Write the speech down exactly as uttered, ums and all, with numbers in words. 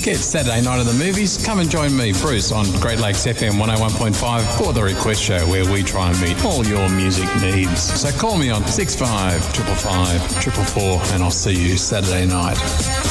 forget Saturday night at the movies. Come and join me, Bruce, on Great Lakes F M one oh one point five for the Request Show, where we try and meet all your music needs. So call me on six five five five five four four four and I'll see you Saturday night.